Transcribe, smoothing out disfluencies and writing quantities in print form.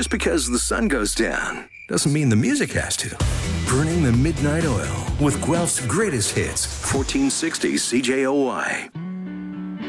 Just because the sun goes down doesn't mean the music has to. Burning the Midnight Oil with Guelph's greatest hits, 1460 CJOY.